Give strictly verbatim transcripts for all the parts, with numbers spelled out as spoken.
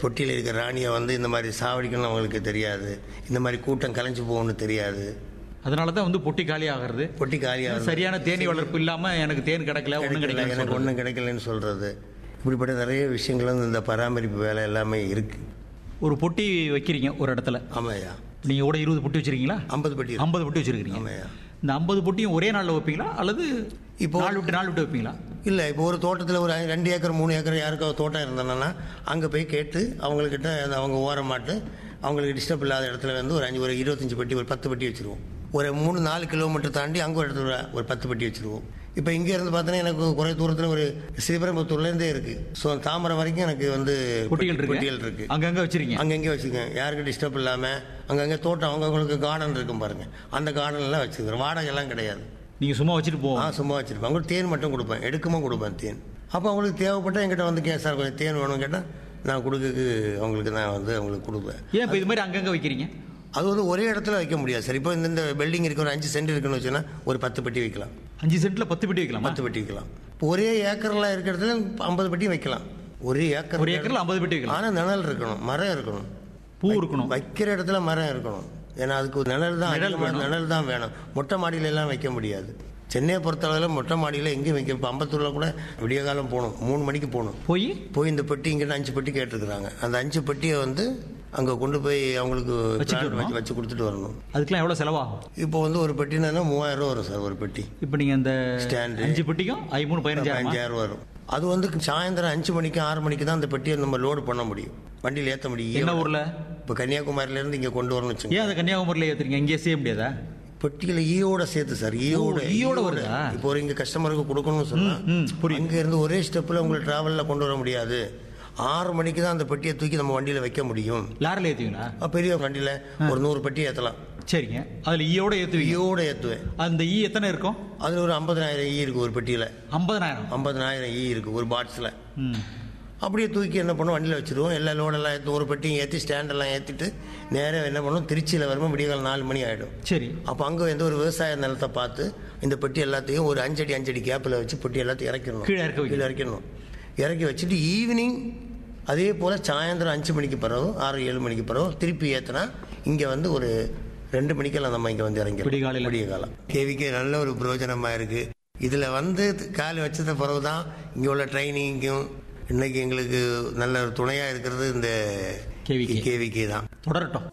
பொட்டியில் இருக்கிற ராணியை வந்து இந்த மாதிரி சாவடிக்கணும்னு அவங்களுக்கு தெரியாது, இந்த மாதிரி கூட்டம் கலைஞ்சு போகணும்னு தெரியாது. அதனால தான் வந்து பொட்டி காலி ஆகிறது. பொட்டி காலி ஆகுது. சரியான தேனி வளர்ப்பு இல்லாமல் எனக்கு தேன் கிடைக்கல, ஒன்றும் கிடைக்கல, எனக்கு ஒன்றும் கிடைக்கலன்னு சொல்கிறது. இப்படிப்பட்ட நிறைய விஷயங்கள் வந்து இந்த பராமரிப்பு வேலை எல்லாமே இருக்குது. ஒரு பொட்டி வைக்கிறீங்க ஒரு இடத்துல. ஆமாய்யா. நீங்கள் கூட இருபது பொட்டி வச்சுருக்கீங்களா? ஐம்பது பொட்டி ஐம்பது பொட்டி வச்சுருக்கீங்க. ஆமாய்யா. இந்த ஐம்பது பொட்டியும் ஒரே நாளில் வைப்பீங்களா அல்லது இப்போ நாள் விட்டு நாள் விட்டு வைப்பீங்களா? இல்லை, இப்போ ஒரு தோட்டத்தில் ஒரு ரெண்டு ஏக்கர் மூணு ஏக்கர் யாருக்காவது தோட்டம் இருந்தேன்னா அங்கே போய் கேட்டு அவங்கக்கிட்ட அவங்க ஓரமாட்டு அவங்களுக்கு டிஸ்டர்ப் இல்லாத இடத்துல வந்து ஒரு அஞ்சு ஒரு இருபத்தஞ்சி பெட்டி ஒரு பத்து பெட்டி வச்சுருவோம். ஒரு மூணு நாலு கிலோமீட்டர் தாண்டி அங்கே ஒரு இடத்துல ஒரு பத்து பெட்டி வச்சுருவோம். இப்போ இங்கே இருந்து பார்த்தோன்னா எனக்கு குறை தூரத்தில் ஒரு ஸ்ரீபெரும்புத்தூர்லேருந்தே இருக்குது. ஸோ தாமரை வரைக்கும் எனக்கு வந்து பொட்டிகள் இருக்கு. பொட்டிகள் இருக்குது. அங்கங்கே வச்சுருக்கீங்க. அங்கங்கே வச்சுருக்கேன். யாருக்கும் டிஸ்டர்ப் இல்லாமல் அங்கங்கே தோட்டம் அவங்கவுங்களுக்கு கார்டன் இருக்கும் பாருங்கள், அந்த கார்டன்லாம் வச்சுருக்கேன். வாடகைலாம் கிடையாது. நீங்கள் சும்மா வச்சுட்டு போவோம்? ஆ, சும்மா வச்சுருப்பேன். அவங்களுக்கு தேன் மட்டும் கொடுப்பேன், எடுக்கமா கொடுப்பேன் தேன். அப்போ அவங்களுக்கு தேவைப்பட்டால் என்கிட்ட வந்து கே சார் கொஞ்சம் தேன் வேணும்னு கேட்டால் நான் கொடுக்க அவங்களுக்கு நான் வந்து அவங்களுக்கு கொடுப்பேன். ஏன் இப்போ இது மாதிரி அங்கங்கே வைக்கிறீங்க? அது வந்து ஒரே இடத்துல வைக்க முடியாது சார். இப்போ இந்த பில்டிங் இருக்க ஒரு அஞ்சு சென்ட் இருக்குன்னு வச்சுன்னா ஒரு பத்து பெட்டி வைக்கலாம். அஞ்சு சென்ட்ல பத்து பெட்டி வைக்கலாம். பத்து பெட்டி வைக்கலாம். இப்போ ஒரே ஏக்கர்ல இருக்கிற இடத்துல ஐம்பது பெட்டி வைக்கலாம். ஒரே ஏக்கர் ஒரு ஏக்கர்ல ஐம்பது பெட்டி வைக்கலாம். ஆனால் நிழல் இருக்கணும், மரம் இருக்கணும், பூ இருக்கணும். வைக்கிற இடத்துல மரம் இருக்கணும். ஏன்னா அதுக்கு ஒரு நிழல் தான் நிழல் தான் வேணும். மொட்டை மாடியில எல்லாம் வைக்க முடியாது. சென்னையை பொறுத்தளவில் மொட்டை மாடியில் எங்கேயும் வைக்க. இப்போ அம்பத்தூரில் கூட விடிய காலம் போகணும், மூணு மணிக்கு போகணும். போய் போய் இந்த பெட்டி இங்கிட்ட அஞ்சு பெட்டி கேட்டுருக்குறாங்க. அந்த அஞ்சு பெட்டியை வந்து அங்கே கொண்டு போய் அவங்களுக்கு வச்சு வச்சு கொடுத்துட்டு வரணும். அதுக்கெல்லாம் எவ்வளோ செலவாகும்? இப்போ வந்து ஒரு பெட்டினா மூவாயிரம் ரூபா வரும் சார் ஒரு பெட்டி. இப்போ நீங்கள் அந்த ஸ்டாண்டு அஞ்சு பெட்டிக்கும் ஐ மூணு பதினஞ்சாயிரம் அஞ்சாயிரம் வரும். அது வந்து சாயந்தரம் அஞ்சு மணிக்கு ஆறு மணிக்கு தான் அந்த பெட்டியை நம்ம லோடு பண்ண முடியும், வண்டியில் ஏற்ற முடியும். என்ன ஊரில்? இப்போ கன்னியாகுமரியிலேருந்து இங்கே கொண்டு வரணும் வச்சுங்க. ஏன் அதை கன்னியாகுமரியில் ஏற்றுறீங்க? இங்கே செய்ய முடியாதா? பெட்டிகளை ஈயோட சேர்த்து சார். ஈயோட ஈயோட வருதா? இப்போ ஒரு இங்கே கஸ்டமருக்கு கொடுக்கணும்னு சொன்னால் இங்கே இருந்து ஒரே ஸ்டெப்பில் உங்களுக்கு டிராவலில் கொண்டு வர முடியாது. ஆறு மணிக்கு தான் அந்த பெட்டியை தூக்கி நம்ம வண்டியில் வைக்க முடியும். லாரில் ஏற்றுவீங்களா? பெரிய வண்டியில் ஒரு நூறு பெட்டி ஏற்றலாம். சரிங்க. அதில் ஈயோட ஏற்றுவீங்க? ஈயோட ஏற்றுவேன். அந்த ஈ எத்தனை இருக்கும்? அதில் ஒரு ஐம்பதனாயிரம் ஈ இருக்குது ஒரு பெட்டியில். ஐம்பதனாயிரம் ஐம்பதனாயிரம் ஈ இருக்குது ஒரு பாக்ஸில். அப்படியே தூக்கி என்ன பண்ணுவோம், வண்டியில் வச்சுருவோம். எல்லா லோடெல்லாம் ஏற்றி ஒரு பெட்டியும் ஏற்றி ஸ்டாண்டெல்லாம் ஏற்றிட்டு நேராக என்ன பண்ணுவோம், திருச்சியில் வரும்போது விடியகாலம் நாலு மணி ஆகிடும். சரி. அப்போ அங்கே எந்த ஒரு விவசாய நிலத்தை பார்த்து இந்த பெட்டி எல்லாத்தையும் ஒரு அஞ்சடி அஞ்சடி கேப்பில் வச்சு பெட்டி எல்லாத்தையும் இறக்கிடணும். கீழே இறக்க கீழே இறக்கிடணும். இறக்கி வச்சுட்டு ஈவினிங் அதே போல் சாயந்தரம் அஞ்சு மணிக்கு பிறகு ஆறு ஏழு மணிக்கு பிறகு திருப்பி ஏற்றினா இங்கே வந்து ஒரு ரெண்டு மணிக்கெல்லாம் நம்ம இங்கே வந்து இறங்கி விடிய விடிய காலம். கேவிக்கு நல்ல ஒரு பிரயோஜனமாக இருக்குது. இதில் வந்து கால் வச்சத பிறகு தான் இங்கே உள்ள ட்ரைனிங்கும் இன்னைக்கு எங்களுக்கு நல்ல ஒரு துணையாக இருக்கிறது இந்த கேவிக்கு தான். தொடரட்டும்.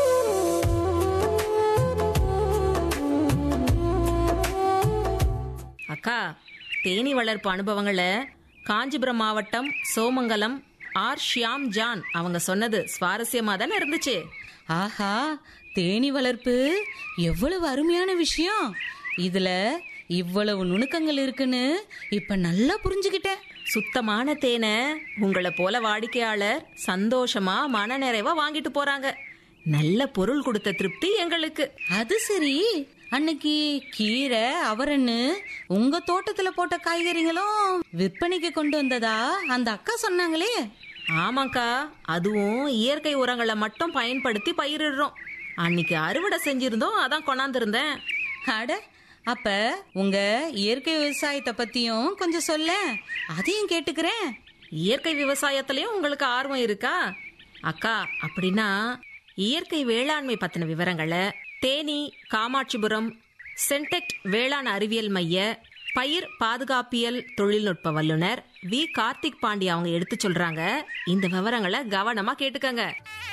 அக்கா, தேனி வளர்ப்பு அனுபவங்களை காஞ்சிபுரம் மாவட்டம் சோமங்கலம் ஆர் ஷியாம் ஜான் அவங்க சொன்னது சுவாரஸ்யமா தானே இருந்துச்சு. ஆஹா, தேனி வளர்ப்பு எவ்வளவு அருமையான விஷயம். இதுல இவ்வளவு நுணுக்கங்கள் இருக்குன்னு இப்ப நல்லா புரிஞ்சுக்கிட்டேன். சுத்தமான தேனை உங்களை போல வாடிக்கையாளர் சந்தோஷமா மன நிறைவா வாங்கிட்டு போறாங்க. நல்ல பொருள் கொடுத்த திருப்தி எங்களுக்கு. அது சரி, அன்னைக்கு கீரை அவரன்னு உங்க தோட்டத்துல போட்ட காய்கறிகளும் விற்பனைக்கு கொண்டு வந்ததா அந்த அக்கா சொன்னாங்களே? ஆமாக்கா, அதுவும் இயற்கை உரங்களை மட்டும் பயன்படுத்தி பயிரிடுறோம். அன்னைக்கு அறுவடை செஞ்சிருந்தோம், அதான் கொண்டாந்துருந்தேன். அட, அப்ப உங்க இயற்கை விவசாயத்தை பத்தியும் கொஞ்சம் சொல்ல, அதையும் கேட்டுக்கிறேன். இயற்கை விவசாயத்திலயும் உங்களுக்கு ஆர்வம் இருக்கா அக்கா? அப்படின்னா இயற்கை வேளாண்மை பத்தின விவரங்களை தேனி காமாட்சிபுரம் சென்டெக்ட் வேளாண் அறிவியல் மைய பயிர் பாதுகாப்பியல் தொழில்நுட்ப வல்லுநர் வி கார்த்திக் பாண்டி அவங்க எடுத்து சொல்றாங்க. இந்த விவரங்களை கவனமா கேட்டுக்கங்க.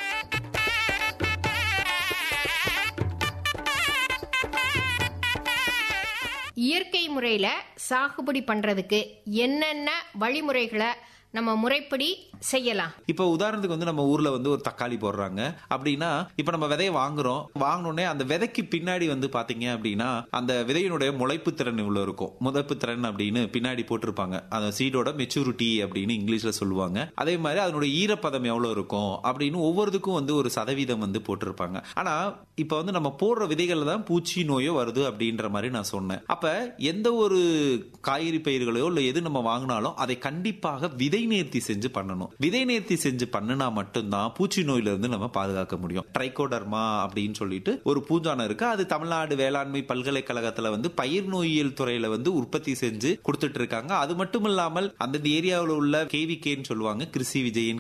இயற்கை முறையில சாகுபடி பண்றதுக்கு என்னென்ன வழிமுறைகளை நம்ம முறைப்படி செய்யலாம்? இப்ப உதாரணத்துக்கு வந்து நம்ம ஊர்ல வந்து ஒரு தக்காளி போடுறாங்க அப்படின்னா, இப்ப நம்ம விதையை வாங்குறோம். வாங்கினோடனே அந்த விதைக்கு பின்னாடி வந்து பாத்தீங்க அப்படின்னா அந்த விதையினுடைய முளைப்பு திறன் இவ்வளவு இருக்கும். முளைப்பு திறன் அப்படின்னு பின்னாடி போட்டிருப்பாங்க. அந்த சீடோட மெச்சூரிட்டி அப்படின்னு இங்கிலீஷ்ல சொல்லுவாங்க. அதே மாதிரி அதனுடைய ஈரப்பதம் எவ்வளவு இருக்கும் அப்படின்னு ஒவ்வொருத்துக்கும் வந்து ஒரு சதவீதம் வந்து போட்டிருப்பாங்க. ஆனா இப்ப வந்து நம்ம போடுற விதைகள்ல தான் பூச்சி நோயோ வருது அப்படின்ற மாதிரி நான் சொன்னேன். அப்ப எந்த ஒரு காய்கறி பயிர்களையோ இல்ல எது நம்ம வாங்கினாலும் அதை கண்டிப்பாக விதை நேர்த்தி செஞ்சு பண்ணணும். விதை நேர்த்தி செஞ்சு பண்ணினா மட்டும்தான் பூச்சி நோயில இருந்து நம்ம பாதுகாக்க முடியும். ட்ரைகோடர்மா அப்படின்னு சொல்லிட்டு ஒரு பூஞ்சானம் இருக்கு. அது தமிழ்நாடு வேளாண்மை பல்கலைக்கழகத்துல வந்து பயிர் நோயியல் துறையில வந்து உற்பத்தி செஞ்சு கொடுத்துட்டு இருக்காங்க. அது மட்டும் இல்லாமல் அந்த ஏரியாவில் உள்ள கேவிகேன்னு சொல்லுவாங்க, கிருஷி விஜயன்